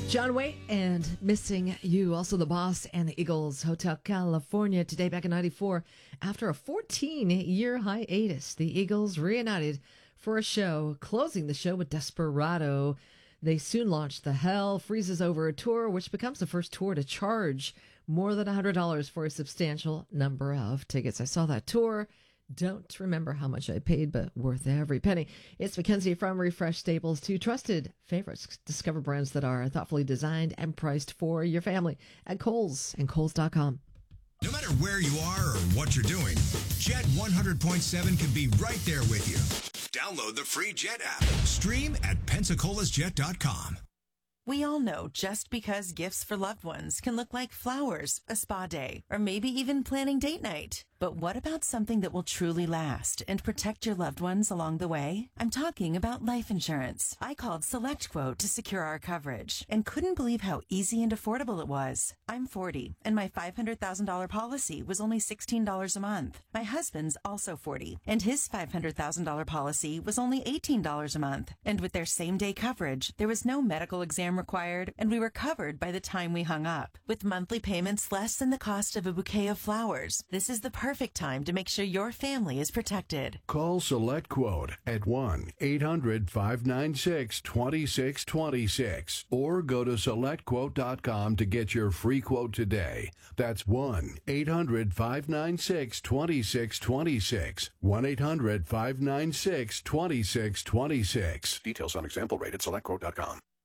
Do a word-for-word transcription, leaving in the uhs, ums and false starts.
John Waite and Missing You. Also the Boss and the Eagles. Hotel California today back in ninety-four. After a fourteen-year hiatus, the Eagles reunited for a show, closing the show with Desperado. They soon launched The Hell Freezes Over a tour, which becomes the first tour to charge more than one hundred dollars for a substantial number of tickets. I saw that tour. Don't remember how much I paid, but worth every penny. It's Mackenzie from Refresh Staples. Two trusted favorites. Discover brands that are thoughtfully designed and priced for your family at Kohl's and Kohl's dot com. No matter where you are or what you're doing, Jet one hundred point seven can be right there with you. Download the free Jet app. Stream at Pensacola's Jet dot com. We all know just because gifts for loved ones can look like flowers, a spa day, or maybe even planning date night. But what about something that will truly last and protect your loved ones along the way? I'm talking about life insurance. I called SelectQuote to secure our coverage and couldn't believe how easy and affordable it was. I'm forty, and my five hundred thousand dollars policy was only sixteen dollars a month. My husband's also forty, and his five hundred thousand dollars policy was only eighteen dollars a month. And with their same-day coverage, there was no medical exam required, and we were covered by the time we hung up. With monthly payments less than the cost of a bouquet of flowers, this is the perfect time to make sure your family is protected. Call SelectQuote at one eight hundred five nine six two six two six or go to select quote dot com to get your free quote today. That's one eight hundred five nine six two six two six. one eight hundred five nine six two six two six. Details on example rate at select quote dot com.